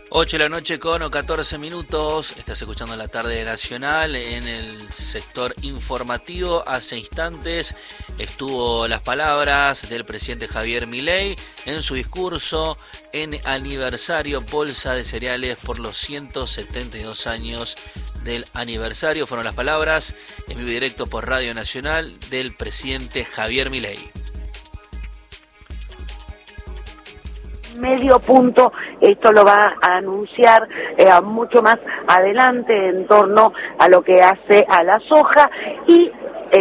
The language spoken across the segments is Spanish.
8 de la noche con 14 minutos, estás escuchando La Tarde Nacional en el sector informativo. Hace instantes estuvo las palabras del presidente Javier Milei en su discurso en aniversario Bolsa de Cereales por los 172 años del aniversario. Fueron las palabras en vivo y directo por Radio Nacional del presidente Javier Milei. Medio punto, esto lo va a anunciar mucho más adelante en torno a lo que hace a la soja y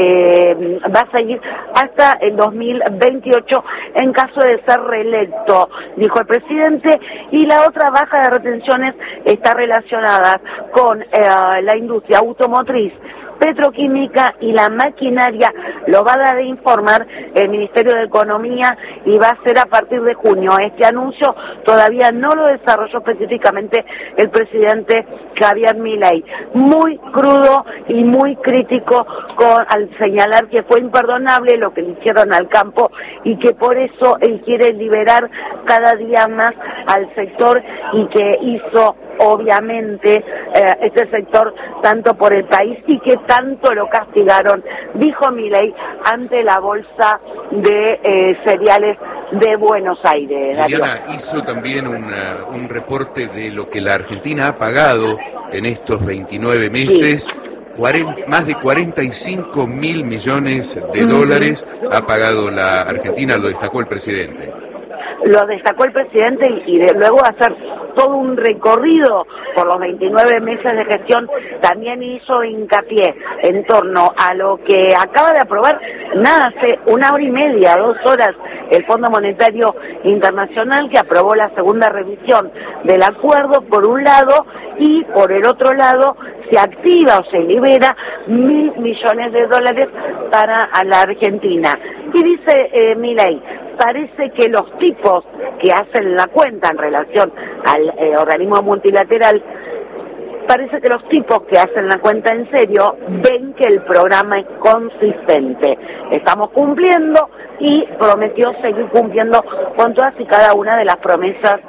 va a seguir hasta el 2028 en caso de ser reelecto, dijo el presidente. Y la otra baja de retenciones está relacionada con la industria automotriz, petroquímica y la maquinaria. Lo va a dar a informar el Ministerio de Economía y va a ser a partir de junio. Este anuncio todavía no lo desarrolló específicamente el presidente Javier Milei. Muy crudo y muy crítico al señalar que fue imperdonable lo que le hicieron al campo y que por eso él quiere liberar cada día más al sector y que hizo obviamente este sector tanto por el país y que tanto lo castigaron, dijo Milei ante la bolsa de cereales de Buenos Aires. Liliana hizo también un reporte de lo que la Argentina ha pagado en estos 29 meses. Sí. Más de 45 mil millones de dólares ha pagado la Argentina, lo destacó el presidente. Lo destacó el presidente y luego hacer todo un recorrido por los 29 meses de gestión, también hizo hincapié en torno a lo que acaba de aprobar, hace 1 hora y media, 2 horas, el Fondo Monetario Internacional, que aprobó la segunda revisión del acuerdo, por un lado, y por el otro lado, se activa o se libera 1.000 millones de dólares para la Argentina. Y dice Milei, parece que los tipos que hacen la cuenta en relación al organismo multilateral, parece que los tipos que hacen la cuenta en serio ven que el programa es consistente. Estamos cumpliendo y prometió seguir cumpliendo con todas y cada una de las promesas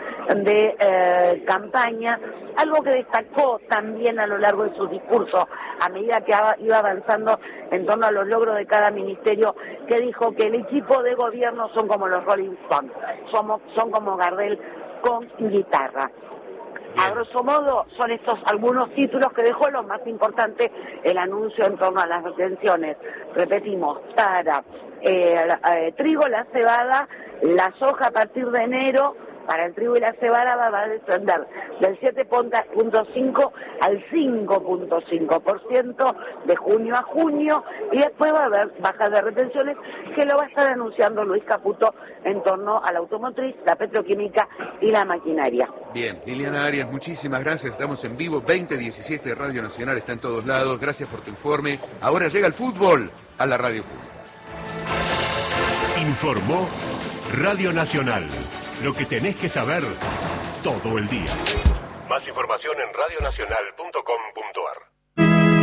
de campaña, algo que destacó también a lo largo de su discurso a medida que iba avanzando en torno a los logros de cada ministerio, que dijo que el equipo de gobierno son como los Rolling Stones, son como Gardel con guitarra. A grosso modo son estos algunos títulos que dejó. Lo más importante, el anuncio en torno a las retenciones, repetimos, para trigo, la cebada, la soja a partir de enero. Para el trigo y la cebada va a descender del 7.5 al 5.5% de junio a junio, y después va a haber bajas de retenciones que lo va a estar anunciando Luis Caputo en torno a la automotriz, la petroquímica y la maquinaria. Bien, Liliana Arias, muchísimas gracias. Estamos en vivo, 2017 Radio Nacional, está en todos lados. Gracias por tu informe. Ahora llega el fútbol a la radio pública. Informó Radio Nacional. Lo que tenés que saber todo el día. Más información en radionacional.com.ar.